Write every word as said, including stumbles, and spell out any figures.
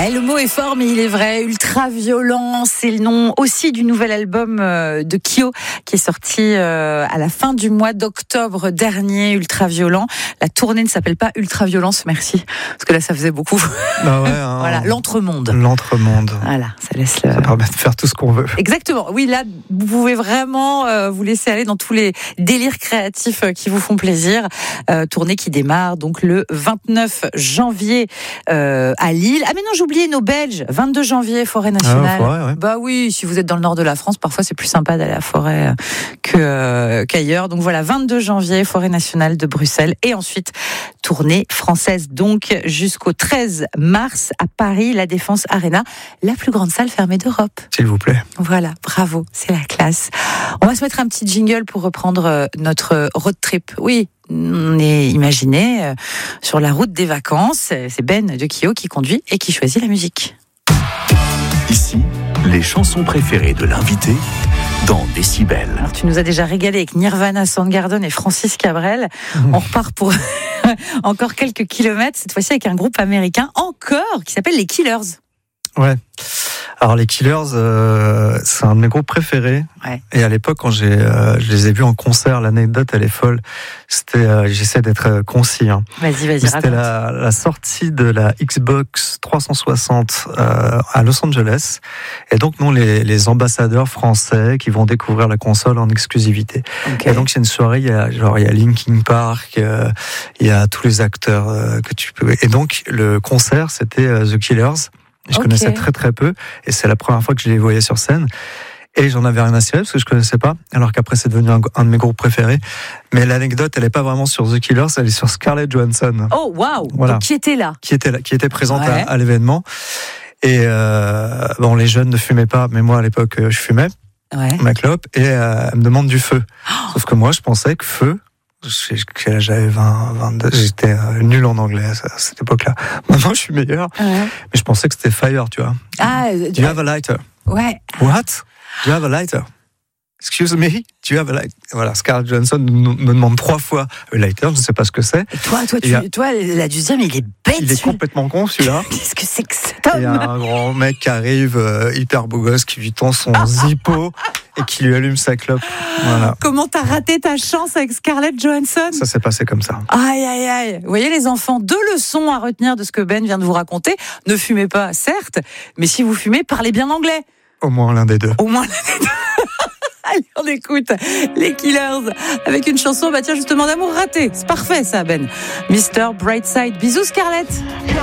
Ouais, le mot est fort, mais il est vrai. Ultra violent, c'est le nom aussi du nouvel album de Kyo qui est sorti à la fin du mois d'octobre dernier. Ultra violent. La tournée ne s'appelle pas Ultra violence, merci, parce que là ça faisait beaucoup. Bah ouais, hein, voilà, l'entremonde. L'entremonde. Voilà, ça laisse le. Ça permet de faire tout ce qu'on veut. Exactement. Oui, là vous pouvez vraiment euh, vous laisser aller dans tous les délires créatifs qui vous font plaisir. Euh, tournée qui démarre donc le vingt-neuf janvier euh, à Lille. Ah mais non, j'oubliais nos Belges. vingt-deux janvier, Forêt Nationale. Ah, forêt, ouais. Bah oui, si vous êtes dans le nord de la France, parfois c'est plus sympa d'aller à la forêt que euh, qu'ailleurs. Donc voilà, vingt-deux janvier, Forêt Nationale de Bruxelles, et ensuite tournée française donc jusqu'au treize mars à Paris, la Défense Arena, la plus grande salle fermée d'Europe. S'il vous plaît. Voilà, bravo, c'est la classe. On va se mettre un petit jingle pour reprendre notre road trip. Oui, on est imaginé sur la route des vacances. C'est Ben de Kyo qui conduit et qui choisit la musique. Ici, les chansons préférées de l'invité dans Décibel. Alors, tu nous as déjà régalé avec Nirvana, Soundgarden et Francis Cabrel. Mmh. On repart pour encore quelques kilomètres, cette fois-ci avec un groupe américain encore qui s'appelle les Killers. Ouais. Alors les Killers, euh, c'est un de mes groupes préférés. Ouais. Et à l'époque, quand j'ai, euh, je les ai vus en concert, l'anecdote elle est folle. C'était, euh, j'essaie d'être concis. Hein. Vas-y, vas-y. Mais c'était raconte. la, la sortie de la Xbox trois cent soixante euh, à Los Angeles. Et donc nous, les, les ambassadeurs français qui vont découvrir la console en exclusivité. Okay. Et donc c'est une soirée, il y a genre il y a Linkin Park, euh, il y a tous les acteurs euh, que tu peux. Et donc le concert, c'était euh, The Killers. Je okay. connaissais très très peu, et c'est la première fois que je les voyais sur scène. Et j'en avais rien à cirer parce que je connaissais pas, alors qu'après c'est devenu un, un de mes groupes préférés. Mais l'anecdote, elle est pas vraiment sur The Killers, elle est sur Scarlett Johansson. Oh waouh, voilà. Qui était là Qui était là, qui était présente ouais. à, à l'événement. Et euh, bon, les jeunes ne fumaient pas, mais moi à l'époque je fumais ouais. ma clope, et euh, elle me demande du feu. Oh. Sauf que moi je pensais que feu. J'avais vingt, vingt-deux, j'étais euh, nul en anglais à cette époque-là. Maintenant, je suis meilleur, ouais. mais je pensais que c'était fire, tu vois. Ah, do you have a lighter? Ouais. What? Do you have a lighter? Excuse me, do you have a lighter? Voilà, Scarlett Johansson me demande trois fois un lighter, je ne sais pas ce que c'est. Et toi, toi, tu, a, toi, elle a dû se dire, mais il est bête. Il est complètement con, celui-là. Qu'est-ce que c'est que cet homme? Il y a un grand mec qui arrive, euh, hyper beau gosse, qui lui tend son zippo et qui lui allume sa clope. Voilà. Comment t'as raté ta chance avec Scarlett Johansson? Ça s'est passé comme ça. Aïe, aïe, aïe. Vous voyez, les enfants, deux leçons à retenir de ce que Ben vient de vous raconter. Ne fumez pas, certes, mais si vous fumez, parlez bien anglais. Au moins l'un des deux. Au moins l'un des deux. Allez, on écoute les Killers avec une chanson, bah tiens, justement, d'amour raté. C'est parfait, ça, Ben. mister Brightside. Bisous, Scarlett.